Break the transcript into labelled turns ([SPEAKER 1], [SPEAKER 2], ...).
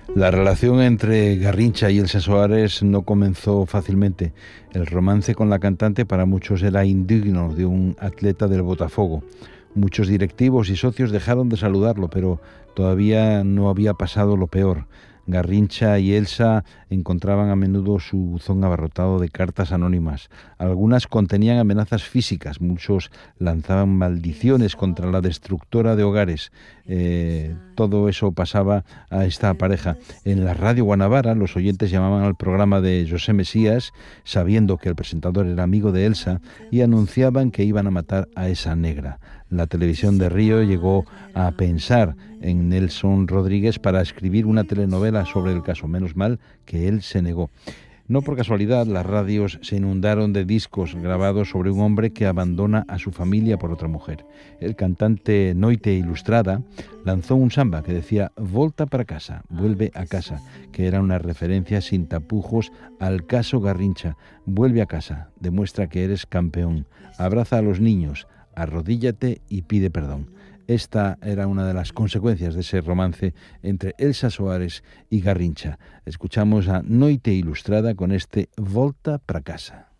[SPEAKER 1] La relación entre Garrincha y Elsa Soares no comenzó fácilmente. El romance con la cantante para muchos era indigno de un atleta del Botafogo. Muchos directivos y socios dejaron de saludarlo, pero todavía no había pasado lo peor. Garrincha y Elsa encontraban a menudo su buzón abarrotado de cartas anónimas. Algunas contenían amenazas físicas, muchos lanzaban maldiciones contra la destructora de hogares. Todo eso pasaba a esta pareja. En la radio Guanabara, los oyentes llamaban al programa de José Mesías, sabiendo que el presentador era amigo de Elsa, y anunciaban que iban a matar a esa negra. La televisión de Río llegó a pensar en Nelson Rodríguez para escribir una telenovela sobre el caso. Menos mal que él se negó. No por casualidad, las radios se inundaron de discos grabados sobre un hombre que abandona a su familia por otra mujer. El cantante Noite Ilustrada lanzó un samba que decía «Volta para casa, vuelve a casa», que era una referencia sin tapujos al caso Garrincha. Vuelve a casa, demuestra que eres campeón, abraza a los niños, arrodíllate y pide perdón. Esta era una de las consecuencias de ese romance entre Elsa Soares y Garrincha. Escuchamos a Noite Ilustrada con este Volta para casa.